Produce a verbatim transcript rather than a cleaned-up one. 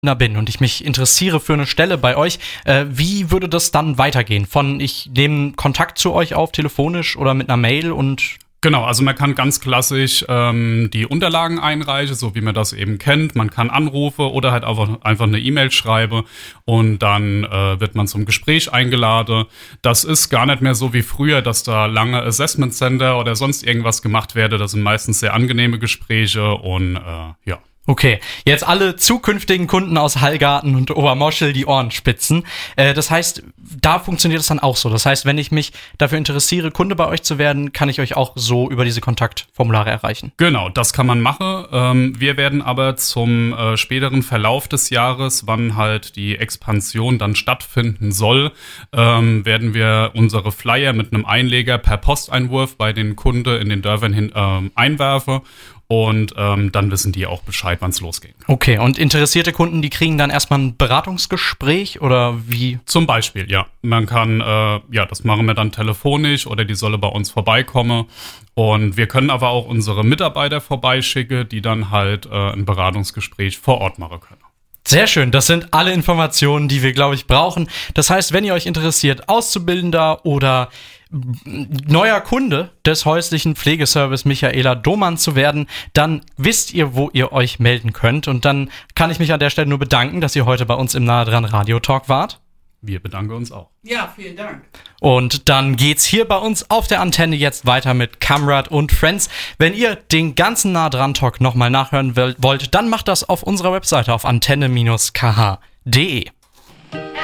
bin und ich mich interessiere für eine Stelle bei euch, äh, wie würde das dann weitergehen? Von ich nehme Kontakt zu euch auf, telefonisch oder mit einer Mail und... Genau, also man kann ganz klassisch ähm, die Unterlagen einreichen, so wie man das eben kennt. Man kann anrufen oder halt einfach, einfach eine E-Mail schreiben und dann äh, wird man zum Gespräch eingeladen. Das ist gar nicht mehr so wie früher, dass da lange Assessment Center oder sonst irgendwas gemacht werde. Das sind meistens sehr angenehme Gespräche und äh, ja. Okay, jetzt alle zukünftigen Kunden aus Hallgarten und Obermoschel die Ohren spitzen. Äh, das heißt, da funktioniert es dann auch so. Das heißt, wenn ich mich dafür interessiere, Kunde bei euch zu werden, kann ich euch auch so über diese Kontaktformulare erreichen. Genau, das kann man machen. Ähm, wir werden aber zum äh, späteren Verlauf des Jahres, wann halt die Expansion dann stattfinden soll, ähm, werden wir unsere Flyer mit einem Einleger per Posteinwurf bei den Kunden in den Dörfern hin, ähm, einwerfen. Und ähm, dann wissen die auch Bescheid, wann es losgeht. Okay, und interessierte Kunden, die kriegen dann erstmal ein Beratungsgespräch oder wie? Zum Beispiel, ja. Man kann, äh, ja, das machen wir dann telefonisch oder die solle bei uns vorbeikommen. Und wir können aber auch unsere Mitarbeiter vorbeischicken, die dann halt äh, ein Beratungsgespräch vor Ort machen können. Sehr schön, das sind alle Informationen, die wir, glaube ich, brauchen. Das heißt, wenn ihr euch interessiert, Auszubildender oder neuer Kunde des häuslichen Pflegeservice Michaela Domann zu werden, dann wisst ihr, wo ihr euch melden könnt. Und dann kann ich mich an der Stelle nur bedanken, dass ihr heute bei uns im Nahe dran Radio Talk wart. Wir bedanken uns auch. Ja, vielen Dank. Und dann geht's hier bei uns auf der Antenne jetzt weiter mit Kamrad und Friends. Wenn ihr den ganzen Nah dran Talk nochmal nachhören wollt, dann macht das auf unserer Webseite auf antenne Bindestrich k h punkt d e.